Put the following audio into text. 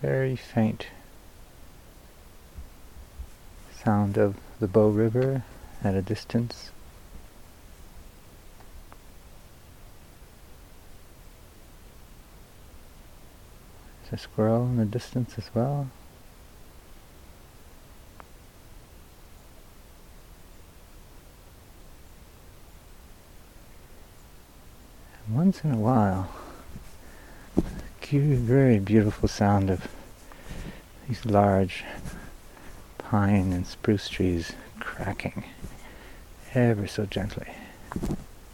very faint sound of the Bow River at a distance. There's a squirrel in the distance as well. And once in a while, very beautiful sound of these large pine and spruce trees cracking ever so gently.